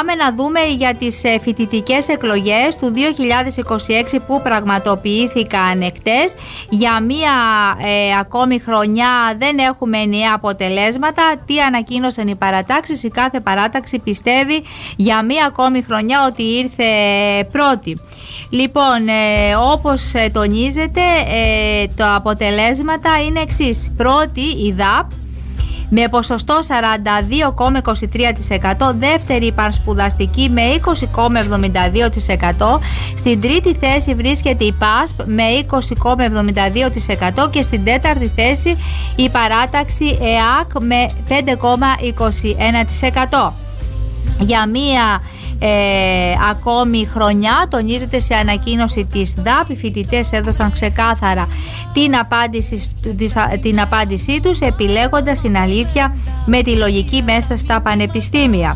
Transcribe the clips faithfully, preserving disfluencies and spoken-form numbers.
Πάμε να δούμε για τις φοιτητικές εκλογές του δύο χιλιάδες είκοσι έξι που πραγματοποιήθηκαν εχτες. Για μία ε, ακόμη χρονιά δεν έχουμε ενιαία αποτελέσματα. Τι ανακοίνωσαν οι παρατάξεις? Η κάθε παράταξη πιστεύει για μία ακόμη χρονιά ότι ήρθε πρώτη. Λοιπόν, ε, όπως τονίζεται, ε, τα αποτελέσματα είναι εξής. Πρώτη η ΔΑΠ με ποσοστό σαράντα δύο κόμμα είκοσι τρία τοις εκατό, δεύτερη η Πανσπουδαστική με είκοσι κόμμα εβδομήντα δύο τοις εκατό, στην τρίτη θέση βρίσκεται η ΠΑΣΠ με είκοσι κόμμα εβδομήντα δύο τοις εκατό και στην τέταρτη θέση η παράταξη ΕΑΚ με πέντε κόμμα είκοσι ένα τοις εκατό. Για μία Ε, ακόμη χρονιά, τονίζεται σε ανακοίνωση της ΔΑΠ, οι φοιτητές έδωσαν ξεκάθαρα την απάντηση, την απάντησή τους, επιλέγοντας την αλήθεια με τη λογική μέσα στα πανεπιστήμια.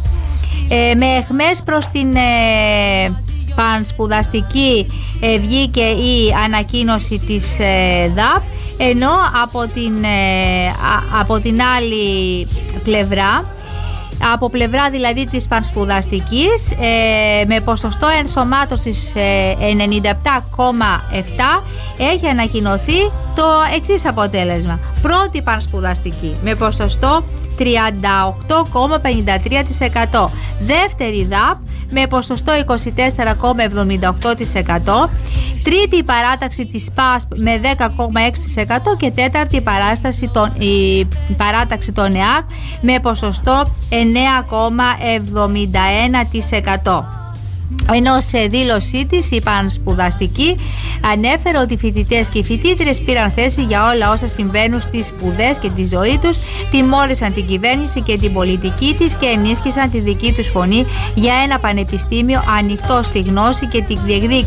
Ε, με αιχμές προς την ε, Πανσπουδαστική ε, βγήκε η ανακοίνωση της ε, ΔΑΠ, ενώ από την, ε, α, από την άλλη πλευρά, από πλευρά δηλαδή της Πανσπουδαστικής, ε, με ποσοστό ενσωμάτωσης ε, ενενήντα επτά κόμμα επτά, έχει ανακοινωθεί το εξής αποτέλεσμα. Πρώτη Πανσπουδαστική με ποσοστό τριάντα οκτώ κόμμα πενήντα τρία τοις εκατό, δεύτερη ΔΑΠ με ποσοστό είκοσι τέσσερα κόμμα εβδομήντα οκτώ τοις εκατό, τρίτη η παράταξη της ΠΑΣΠ με δέκα κόμμα έξι τοις εκατό και τέταρτη η, παράσταση των, η παράταξη των ΕΑΚ με ποσοστό εννέα κόμμα εβδομήντα ένα τοις εκατό. Ενώ σε δήλωσή της η Πανσπουδαστική ανέφερε ότι οι φοιτητές και οι φοιτήτριες πήραν θέση για όλα όσα συμβαίνουν στις σπουδές και τη ζωή τους, τιμώρησαν την κυβέρνηση και την πολιτική της και ενίσχυσαν τη δική τους φωνή για ένα πανεπιστήμιο ανοιχτό στη γνώση και την διεκδίκηση.